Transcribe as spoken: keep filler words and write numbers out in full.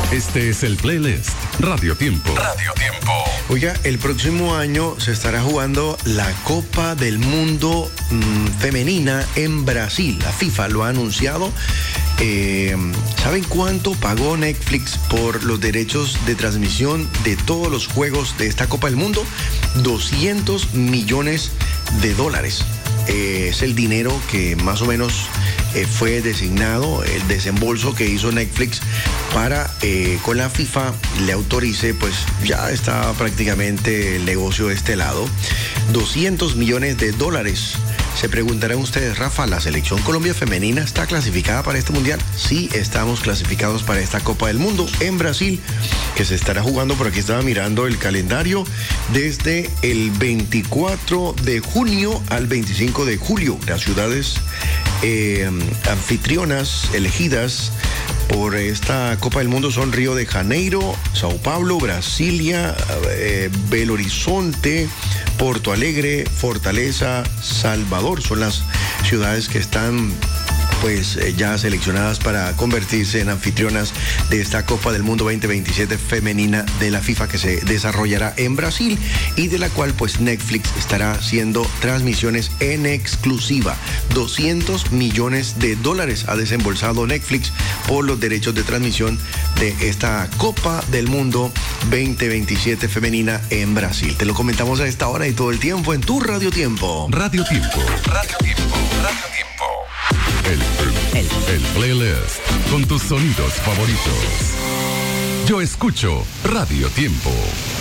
Este es el playlist Radio Tiempo. Radio Tiempo. Oiga, el próximo año se estará jugando la Copa del Mundo mmm, femenina en Brasil. La FIFA lo ha anunciado. Eh, ¿Saben cuánto pagó Netflix por los derechos de transmisión de todos los juegos de esta Copa del Mundo? doscientos millones de dólares. Eh, es el dinero que más o menos eh, fue designado, el desembolso que hizo Netflix para eh, con la FIFA le autorice, pues ya está prácticamente el negocio de este lado. doscientos millones de dólares. Se preguntarán ustedes, Rafa, ¿la selección Colombia femenina está clasificada para este mundial? Sí, estamos clasificados para esta Copa del Mundo en Brasil, que se estará jugando, por aquí estaba mirando el calendario, desde el veinticuatro de junio al veinticinco de julio. Las ciudades eh, anfitrionas elegidas por esta Copa del Mundo son Río de Janeiro, Sao Paulo, Brasilia, eh, Belo Horizonte, Porto Alegre, Fortaleza, Salvador. Son las ciudades que están pues eh, ya seleccionadas para convertirse en anfitrionas de esta Copa del Mundo veinte veintisiete femenina de la FIFA, que se desarrollará en Brasil y de la cual pues Netflix estará haciendo transmisiones en exclusiva. doscientos millones de dólares ha desembolsado Netflix por los derechos de transmisión de esta Copa del Mundo veinte veintisiete femenina en Brasil. Te lo comentamos a esta hora y todo el tiempo en tu Radio Tiempo. Radio Tiempo. Radio Tiempo. Radio Tiempo. El, el, el playlist con tus sonidos favoritos. Yo escucho Radio Tiempo.